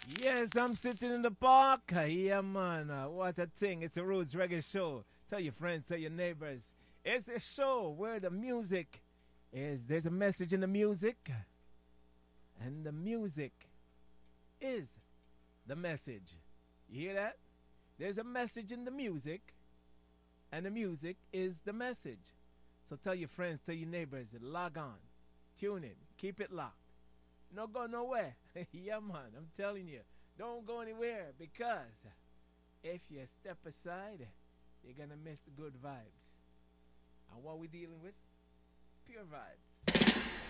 Yes, I'm sitting in the park. Yeah, man. What a thing. It's a Roots Reggae show. Tell your friends, tell your neighbors. It's a show where the music is. There's a message in the music. And the music is the message. You hear that? There's a message in the music. And the music is the message. So tell your friends, tell your neighbors, log on. Tune in. Keep it locked. No go nowhere. Yeah, man, I'm telling you. Don't go anywhere because if you step aside, you're going to miss the good vibes. And what we dealing with? Pure vibes.